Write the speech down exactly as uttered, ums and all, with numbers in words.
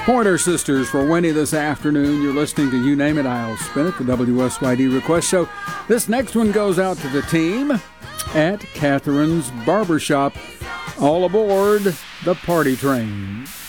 Pointer Sisters for Winnie this afternoon. You're listening to You Name It, I'll Spin It, the W S Y D Request Show. This next one goes out to the team at Catherine's Barbershop. All aboard the party train.